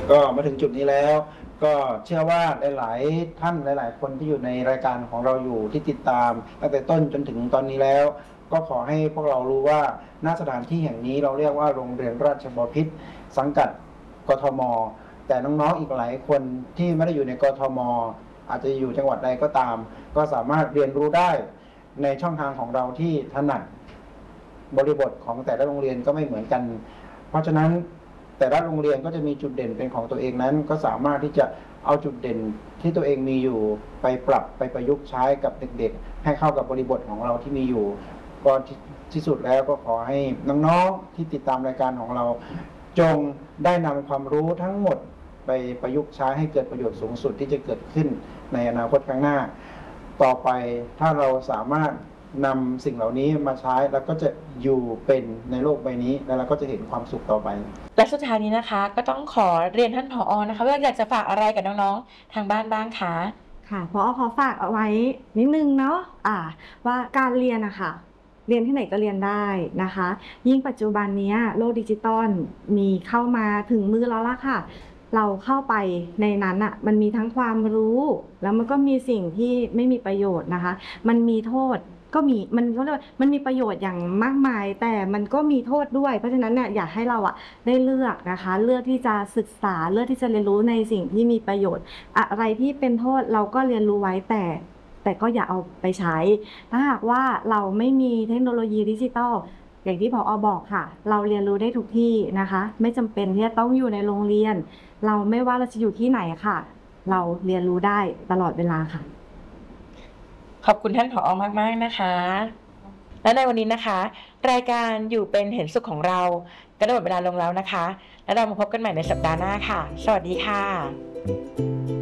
ก็มาถึงจุดนี้แล้วก็เชื่อว่าหลายๆท่านหลายๆคนที่อยู่ในรายการของเราอยู่ที่ติดตามตั้งแต่ต้นจนถึงตอนนี้แล้วก็ขอให้พวกเรารู้ว่าณสถานที่แห่งนี้เราเรียกว่าโรงเรียนราชบพิตรสังกัดกทมแต่น้องๆอีกหลายคนที่ไม่ได้อยู่ในกทมอาจจะอยู่จังหวัดใดก็ตามก็สามารถเรียนรู้ได้ในช่องทางของเราที่ถนัดบริบทของแต่ละโรงเรียนก็ไม่เหมือนกันเพราะฉะนั้นแต่ละโรงเรียนก็จะมีจุดเด่นเป็นของตัวเองนั้นก็สามารถที่จะเอาจุดเด่นที่ตัวเองมีอยู่ไปปรับไปประยุกต์ใช้กับเด็กๆให้เข้ากับบริบทของเราที่มีอยู่ก็ที่สุดแล้วก็ขอให้น้องๆที่ติดตามรายการของเราจงได้นำความรู้ทั้งหมดไปประยุกต์ใช้ให้เกิดประโยชน์สูงสุดที่จะเกิดขึ้นในอนาคตข้างหน้าต่อไปถ้าเราสามารถนำสิ่งเหล่านี้มาใช้แล้วก็จะอยู่เป็นในโลกใบนี้แล้วเราก็จะเห็นความสุขต่อไปและสุดท้ายนี้นะคะก็ต้องขอเรียนท่านผอ.นะคะว่าอยากจะฝากอะไรกับน้องๆทางบ้านบ้างคะค่ะผอ.ขอฝากเอาไว้นิดนึงเนาะว่าการเรียนอะค่ะเรียนที่ไหนก็เรียนได้นะคะยิ่งปัจจุบันนี้โลกดิจิตอลมีเข้ามาถึงมือแล้วล่ะค่ะเราเข้าไปในนั้นอะมันมีทั้งความรู้แล้วมันก็มีสิ่งที่ไม่มีประโยชน์นะคะมันมีโทษก็มีมันก็เรียกว่ามันมีประโยชน์อย่างมากมายแต่มันก็มีโทษด้วยเพราะฉะนั้นเนี่ยอยากให้เราอะได้เลือกนะคะเลือกที่จะศึกษาเลือกที่จะเรียนรู้ในสิ่งที่มีประโยชน์อะไรที่เป็นโทษเราก็เรียนรู้ไว้แต่ก็อย่าเอาไปใช้ถ้าหากว่าเราไม่มีเทคโนโลยีดิจิทัลอย่างที่ผอ.บอกค่ะเราเรียนรู้ได้ทุกที่นะคะไม่จำเป็นที่จะต้องอยู่ในโรงเรียนเราไม่ว่าเราจะอยู่ที่ไหนค่ะเราเรียนรู้ได้ตลอดเวลาค่ะขอบคุณท่านผอ.มากๆนะคะและในวันนี้นะคะรายการอยู่เป็นเห็นสุขของเราก็ได้หมดเวลาลงแล้วนะคะแล้วเรามาพบกันใหม่ในสัปดาห์หน้าค่ะสวัสดีค่ะ